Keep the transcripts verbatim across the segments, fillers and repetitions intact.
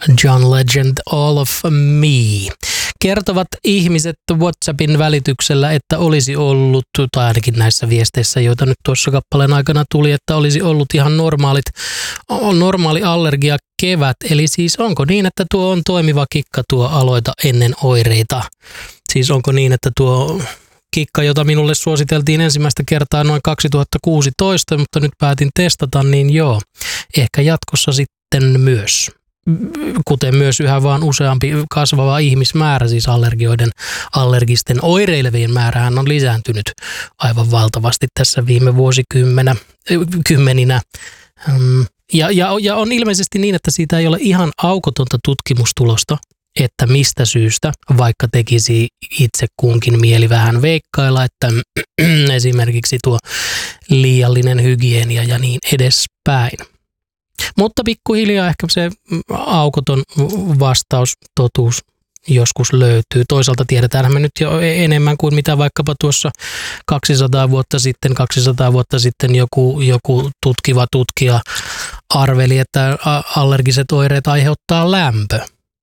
John Legend, All of Me. Kertovat ihmiset WhatsAppin välityksellä, että olisi ollut, tai ainakin näissä viesteissä, joita nyt tuossa kappaleen aikana tuli, että olisi ollut ihan normaalit, normaali allergia kevät. Eli siis onko niin, että tuo on toimiva kikka tuo aloita ennen oireita? Siis onko niin, että tuo kikka, jota minulle suositeltiin ensimmäistä kertaa noin kaksituhattakuusitoista, mutta nyt päätin testata, niin joo, ehkä jatkossa sitten myös. Kuten myös yhä vaan useampi kasvava ihmismäärä, siis allergioiden, allergisten oireilevien määrähän on lisääntynyt aivan valtavasti tässä viime vuosikymmenä, kymmeninä. Ja, ja, ja on ilmeisesti niin, että siitä ei ole ihan aukotonta tutkimustulosta, että mistä syystä, vaikka tekisi itse kunkin mieli vähän veikkailla, että esimerkiksi tuo liiallinen hygienia ja niin edespäin. Mutta pikkuhiljaa ehkä se aukoton vastaus, totuus joskus löytyy. Toisaalta tiedetään me nyt jo enemmän kuin mitä vaikkapa tuossa kaksisataa vuotta sitten, kaksisataa vuotta sitten joku, joku tutkiva tutkija arveli, että allergiset oireet aiheuttaa lämpö.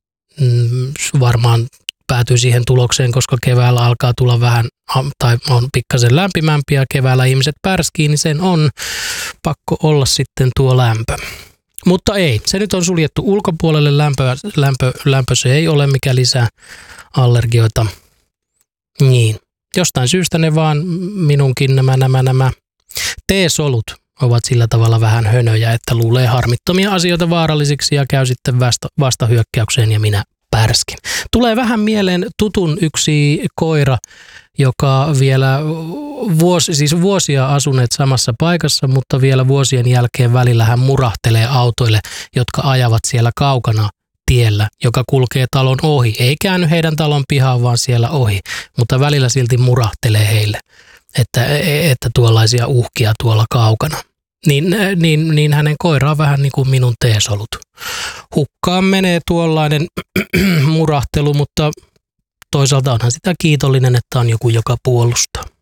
Varmaan päätyy siihen tulokseen, koska keväällä alkaa tulla vähän, tai on pikkasen lämpimämpiä, keväällä ihmiset pärskii, niin sen on pakko olla sitten tuo lämpö. Mutta ei, se nyt on suljettu ulkopuolelle, lämpö, lämpö, lämpö se ei ole, mikä lisää allergioita. Niin, jostain syystä ne vaan minunkin nämä, nämä, nämä T-solut ovat sillä tavalla vähän hönöjä, että luulee harmittomia asioita vaarallisiksi ja käy sitten vasta, vastahyökkäykseen ja minä pärskin. Tulee vähän mieleen tutun yksi koira, joka vielä vuosi, siis vuosia asuneet samassa paikassa, mutta vielä vuosien jälkeen välillä hän murahtelee autoille, jotka ajavat siellä kaukana tiellä, joka kulkee talon ohi. Ei käänny heidän talon pihaan, vaan siellä ohi, mutta välillä silti murahtelee heille, että, että tuollaisia uhkia tuolla kaukana. Niin, niin, niin hänen koira on vähän niin kuin minun T-solut. Hukkaan menee tuollainen murahtelu, mutta toisaalta onhan sitä kiitollinen, että on joku, joka puolustaa.